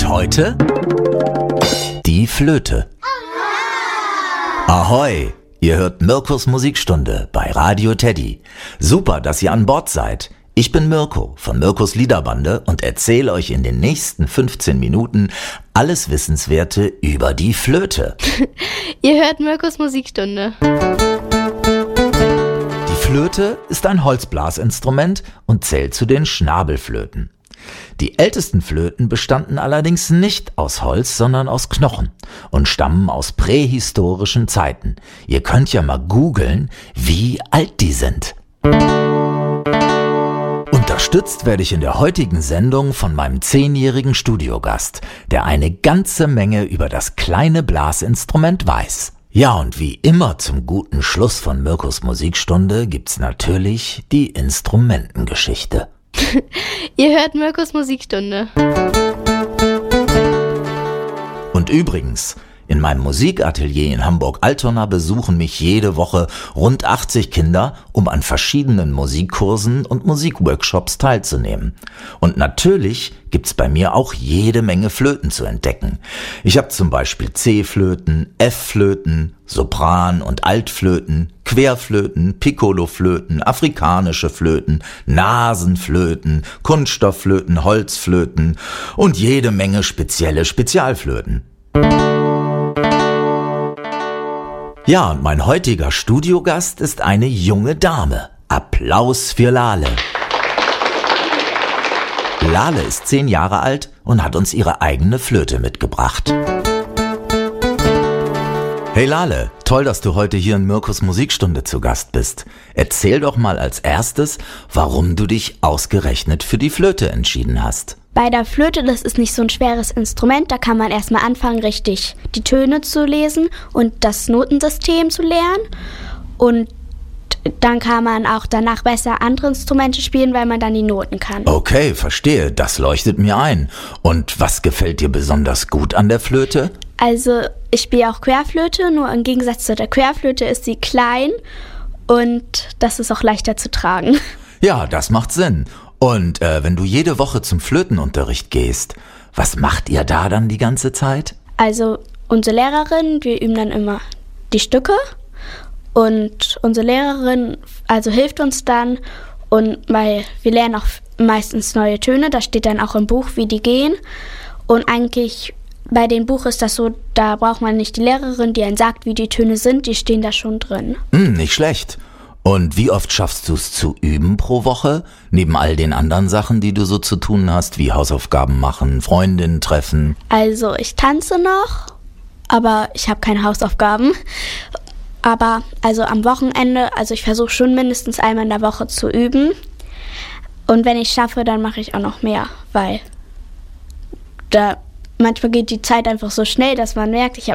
Und heute die Flöte. Ahoi! Ihr hört Mirkos Musikstunde bei Radio Teddy. Super, dass ihr an Bord seid. Ich bin Mirko von Mirkos Liederbande und erzähle euch in den nächsten 15 Minuten alles Wissenswerte über die Flöte. Ihr hört Mirkos Musikstunde. Die Flöte ist ein Holzblasinstrument und zählt zu den Schnabelflöten. Die ältesten Flöten bestanden allerdings nicht aus Holz, sondern aus Knochen und stammen aus prähistorischen Zeiten. Ihr könnt ja mal googeln, wie alt die sind. Unterstützt werde ich in der heutigen Sendung von meinem 10-jährigen Studiogast, der eine ganze Menge über das kleine Blasinstrument weiß. Ja, und wie immer zum guten Schluss von Mirkos Musikstunde gibt's natürlich die Instrumentengeschichte. Ihr hört Mirkos Musikstunde. Und übrigens, in meinem Musikatelier in Hamburg-Altona besuchen mich jede Woche rund 80 Kinder, um an verschiedenen Musikkursen und Musikworkshops teilzunehmen. Und natürlich gibt's bei mir auch jede Menge Flöten zu entdecken. Ich habe zum Beispiel C-Flöten, F-Flöten, Sopran- und Altflöten, Querflöten, Piccoloflöten, afrikanische Flöten, Nasenflöten, Kunststoffflöten, Holzflöten und jede Menge spezielle Spezialflöten. Ja, und mein heutiger Studiogast ist eine junge Dame. Applaus für Lale. Lale ist 10 Jahre alt und hat uns ihre eigene Flöte mitgebracht. Hey Lale, toll, dass du heute hier in Mirkos Musikstunde zu Gast bist. Erzähl doch mal als erstes, warum du dich ausgerechnet für die Flöte entschieden hast. Bei der Flöte, das ist nicht so ein schweres Instrument, da kann man erstmal anfangen, richtig die Töne zu lesen und das Notensystem zu lernen. Und dann kann man auch danach besser andere Instrumente spielen, weil man dann die Noten kann. Okay, verstehe, das leuchtet mir ein. Und was gefällt dir besonders gut an der Flöte? Also ich spiele auch Querflöte, nur im Gegensatz zu der Querflöte ist sie klein und das ist auch leichter zu tragen. Ja, das macht Sinn. Und wenn du jede Woche zum Flötenunterricht gehst, was macht ihr da dann die ganze Zeit? Also unsere Lehrerin, wir üben dann immer die Stücke und unsere Lehrerin hilft uns dann und weil wir lernen auch meistens neue Töne, da steht dann auch im Buch, wie die gehen und eigentlich bei dem Buch ist das so, da braucht man nicht die Lehrerin, die einen sagt, wie die Töne sind, die stehen da schon drin. Nicht schlecht. Und wie oft schaffst du es zu üben pro Woche? Neben all den anderen Sachen, die du so zu tun hast, wie Hausaufgaben machen, Freundinnen treffen? Also ich tanze noch, aber ich habe keine Hausaufgaben. Aber am Wochenende, ich versuche schon mindestens einmal in der Woche zu üben. Und wenn ich schaffe, dann mache ich auch noch mehr, weil manchmal geht die Zeit einfach so schnell, dass man merkt, ich habe